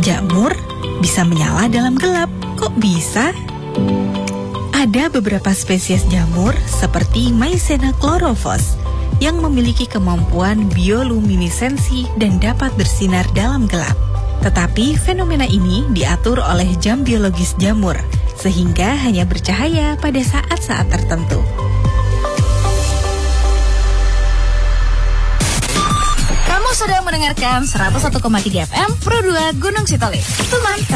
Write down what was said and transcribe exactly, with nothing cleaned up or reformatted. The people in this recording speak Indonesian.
Jamur bisa menyala dalam gelap. Kok bisa? Ada beberapa spesies jamur seperti Mycena chlorophyllus yang memiliki kemampuan bioluminesensi dan dapat bersinar dalam gelap. Tetapi fenomena ini diatur oleh jam biologis jamur, sehingga hanya bercahaya pada saat-saat tertentu. Kamu sedang mendengarkan seratus satu koma tiga F M Pro dua Gunung Sitoli. Teman